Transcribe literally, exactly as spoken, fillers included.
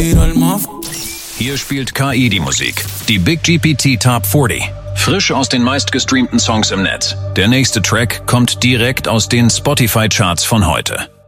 Hier spielt K I die Musik. Die Big G P T Top vierzig. Frisch aus den meistgestreamten Songs im Netz. Der nächste Track kommt direkt aus den Spotify-Charts von heute.